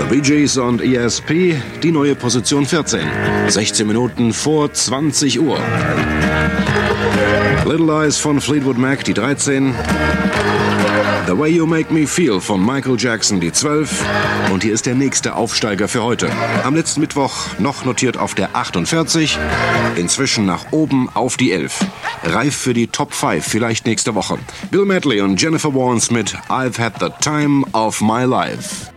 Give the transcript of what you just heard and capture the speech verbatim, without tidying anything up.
The Bee Gees und E S P, die neue Position vierzehn. sechzehn Minuten vor zwanzig Uhr. Little Eyes von Fleetwood Mac, die dreizehn. The Way You Make Me Feel von Michael Jackson, die zwölf. Und hier ist der nächste Aufsteiger für heute. Am letzten Mittwoch noch notiert auf der achtundvierzig. Inzwischen nach oben auf die elf. Reif für die Top fünf, vielleicht nächste Woche. Bill Medley und Jennifer Warnes mit I've Had the Time of My Life.